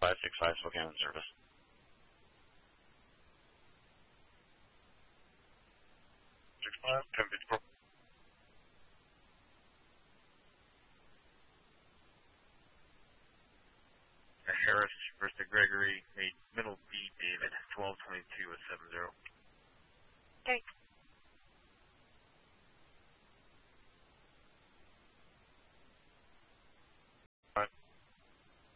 565 Spokane service. 65, 1054. Harris versus Gregory, made middle B, David, 1222 with 70. Okay.